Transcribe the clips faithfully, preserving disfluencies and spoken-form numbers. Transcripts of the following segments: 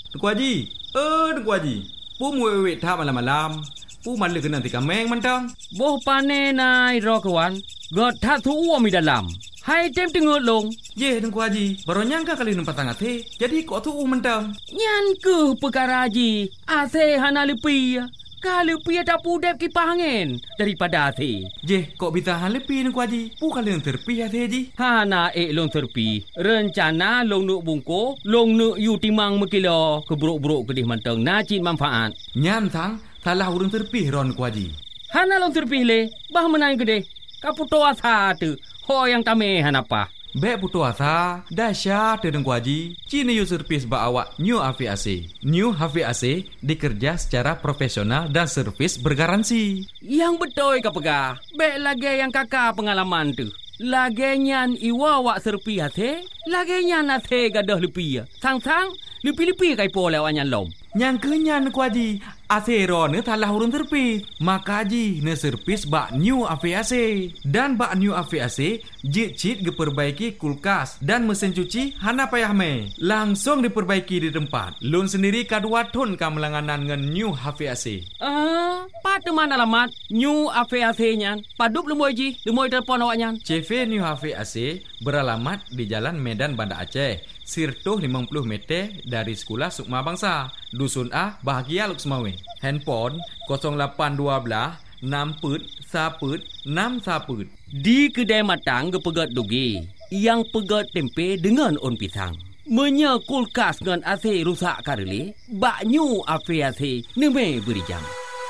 Tengku Haji. Eh, Tengku Haji. Pu mu wet tha malam-malam. Pu malu kena tika meng mentang. Boh pane nai ro kawan. God tha thu uo mi dalam. Hai tem tengok long. Ye Tengku Haji, baru nyangka kali nampak tangan teh. Jadi kok tu mentang. Nyan ke perkara Haji. Ase hana lepi. Kalau pi ada pudep kipas angin daripada ase. Je, kok bitahan lepi Tengku Haji. Pu kali yang terpi ase Haji. Hana ek long terpi. Rencana long nuk bungko, long nuk yu timang mekilo keburuk-buruk kedih mentang najib manfaat. Nyan tang, salah urang terpi ron Tengku Haji. Hana long terpi le, bah menang kedih. Kaputo asa tu. Ho yang kami hanapa. Bek putu asa, dahsyat Tengku Haji. Cini yu servis ba awak New H V A C. New H V A C dikerja secara profesional dan servis bergaransi. Yang betul ka pegah. Bek lagi yang kakak pengalaman tu. Lagi nyan iwa wak serpi hati. Lagi nyan hati gadah lepi. Sang-sang, lepi-lepi kai po lewat nyan lom. Yang kenyan Tengku Haji. Asero ne talah urun terpis. Maka Haji ne servis bak New H V A C. Dan bak New H V A C jit cit diperbaiki kulkas dan mesin cuci hana payah me. Langsung diperbaiki di tempat. Lun sendiri kadua ton kam langanan ngan New H V A C. Ah, pat mana alamat New H V A C nyan? Padup lemoy Ji, lemoy telefon awak nyan. C V New H V A C beralamat di Jalan Medan Banda Aceh. Sirtuh lima puluh meter dari Sekolah Sukma Bangsa, Dusun A, Bahagia Luk Semawe. Handphone kosong lapan dua belas enam put saput enam saput. Di kedai matang gepegat dugi, yang pegat tempe dengan on pisang. Menya kulkas dengan A C rusak kareli, bak New H V A C neme beri jam.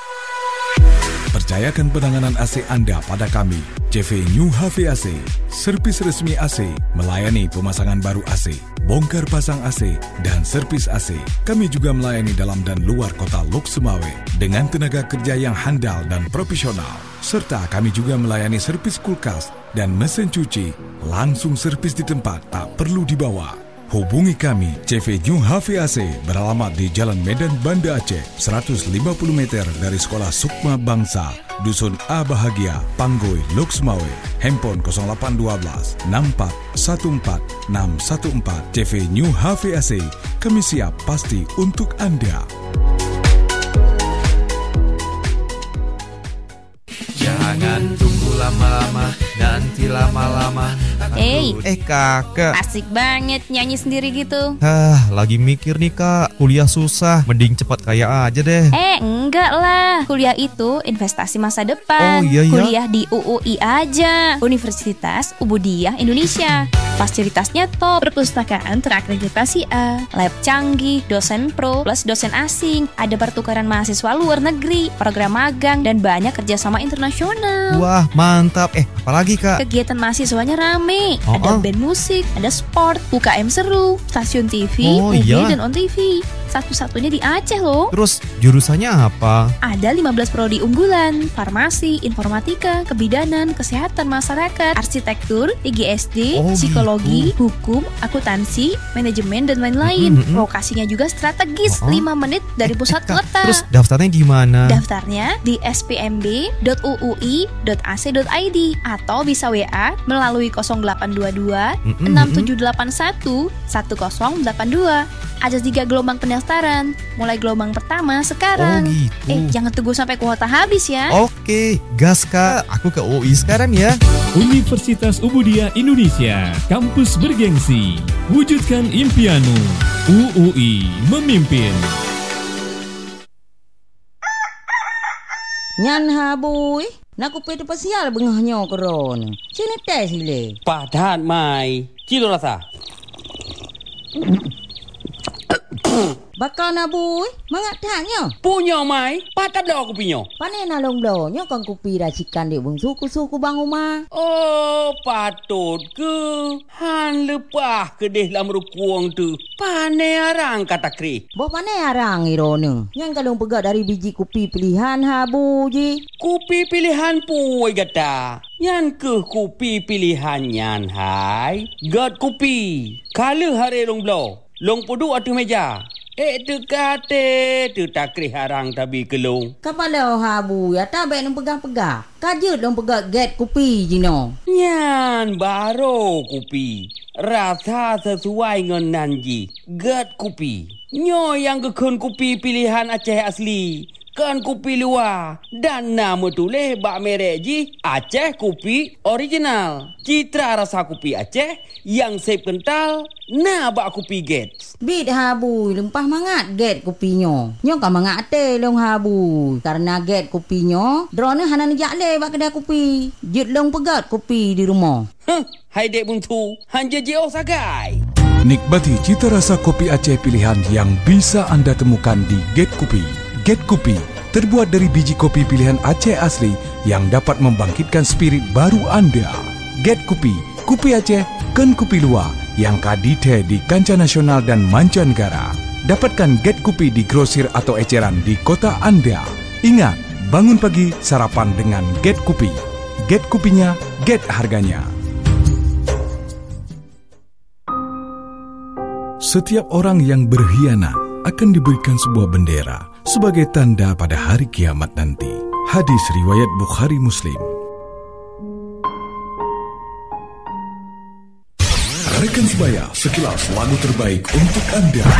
Percayakan penanganan A C anda pada kami, C V New H V A C, servis resmi A C, melayani pemasangan baru A C, bongkar pasang A C dan servis A C. Kami juga melayani dalam dan luar kota Luk Semawe dengan tenaga kerja yang handal dan profesional. Serta kami juga melayani servis kulkas dan mesin cuci, langsung servis di tempat, tak perlu dibawa. Hubungi kami, C V New H V A C beralamat di Jalan Medan Banda Aceh, seratus lima puluh meter dari Sekolah Sukma Bangsa, Dusun A Bahagia, Panggoi, Luk Semawe. Handphone kosong lapan dua belas enam empat satu empat enam satu empat. C V New H V A C, kami siap pasti untuk anda. Jangan tunggu lama-lama, nanti lama-lama. Eh, eh kakak, asik banget nyanyi sendiri gitu. Hah, lagi mikir nih kak, kuliah susah, mending cepat kaya aja deh. Eh, enggak lah, kuliah itu investasi masa depan. Oh iya iya. Kuliah di U U I aja, Universitas Ubudiyah Indonesia. Fasilitasnya top, perpustakaan terakreditasi A, lab canggih, dosen pro plus dosen asing, ada pertukaran mahasiswa luar negeri, program magang, dan banyak kerjasama internasional. Wah, mantap. Eh, apalagi kak? Kegiatan mahasiswanya rame, Oh, ada oh. band musik, ada sport, U K M seru, stasiun T V, Oh, U G iya. dan On T V. Satu-satunya di Aceh loh. Terus jurusannya apa? Ada lima belas prodi unggulan, farmasi, informatika, kebidanan, kesehatan masyarakat, arsitektur, I G S D, Oh, psikologi, gitu. hukum, akuntansi, manajemen, dan lain-lain. Mm-mm, mm-mm. Lokasinya juga strategis, Oh, oh. lima menit dari pusat Eh, Kak, kota. Terus daftarnya gimana? Daftarnya di s p m b dot u u i dot a c dot i d atau bisa W A melalui nol delapan dua dua Mm-mm, enam mm-mm. tujuh delapan satu satu nol delapan dua. Ada tiga gelombang pendaftaran. Mulai gelombang pertama sekarang. Oh, gitu. Eh, jangan tunggu sampai kuota habis ya. Oke, gas kak. Aku ke U I sekarang ya. Universitas Ubudiyah Indonesia, kampus bergengsi. Wujudkan impianmu. U U I memimpin. Nyan habui, nak kupi tu pasial bengahnya koron. Sini teh sile. Padat mai. Kilo rasa. Bakal nabui, mangat tanya. Punya mai. Padat dah aku punya. Pane nalong blonyo kan kupi racikan di bung suku-suku bang rumah. Oh, patut ke? Han lepah kedih dalam rukuang tu. Pane arang kata kri. Bo pane arang irone. Yang kalong pegat dari biji kupi pilihan habu ji. Kupi pilihan puai gata. Yan ke kupi pilihan yan hai. Gat kupi. Kala hari long blow. Long pudu atu meja. Eh tu kate tu takri harang tabi kelong. Kapala habu ya tak baik nang pegang-pegang. Kajut dong pegat get kupi jino. Nyan baro kupi. Rasa sesuai dengan nanji. Gat kupi. Nyo yang gekun kopi pilihan Aceh asli. Kan kopi luar. Dan nama tulis bak merek ji Aceh Kopi Original. Citra rasa kopi Aceh yang sep kental. Nah bak kopi Gates. Bit habu lempah mangat get kopinyo. Nyo kan mangat ate long habu. Karena get kopinyo, drone hanan jakle bak kedai kopi. Jit long pegat kopi di rumah. Huh, hai dek buntu. Hanja jeo sagai. Nikmati cita rasa kopi Aceh pilihan yang bisa anda temukan di Gate Kopi. Gate Kopi terbuat dari biji kopi pilihan Aceh asli yang dapat membangkitkan spirit baru anda. Gate Kopi, kopi Aceh, ken kopi luar yang kadite di kancah nasional dan mancanegara. Dapatkan Gate Kopi di grosir atau eceran di kota anda. Ingat, bangun pagi sarapan dengan Gate Kopi. Gate Kopinya, Gate harganya. Setiap orang yang berkhianat akan diberikan sebuah bendera sebagai tanda pada hari kiamat nanti. Hadis riwayat Bukhari Muslim. Rekan sebaya, sekilas lagu terbaik untuk anda.